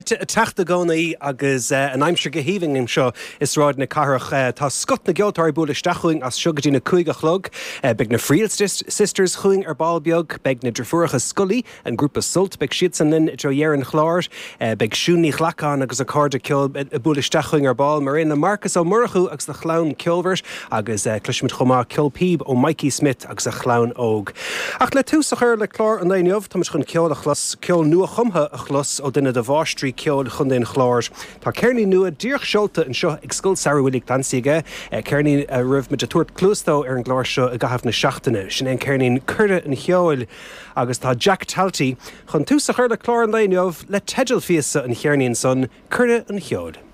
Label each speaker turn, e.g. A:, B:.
A: Teachta gcónaí agus an aimsir go híomhing im seo is ráid na carach tá scot na geoltóirí bula stachuing as sugadtí na cuaige chlog beag na Friel Sisters chuing ar ballbeag beag na Drfuacha Scully an grúpa sult beag siad san linn tro dhearan chláir beag siúní chlacán agus a cárda ceol bula stachuing ar ball mar na Marcus ó Murchu agus na chlán ceolvers agus cluisiid chomá ceolpíb ó Mikey Smith agus a chlán óg. Ach le tús a chuir le chlár an daoineh tá chun ceol a chlas ceol nua chumtha a chlas ó duine de bháistrí ceol chun den chláir. Tá ceirní nua díoch seolta an seo ag scoil Saoirmhilligh Dansaige, ceirní rih muid a tuairt clústó ar an gláir seo a gahabh na seachtaine, sin an ceirnín curda an cheol agus tá Jack Talty chun tús a chuir le chlár an daoineh le teideal fiasa an cheirnín son curda an cheol.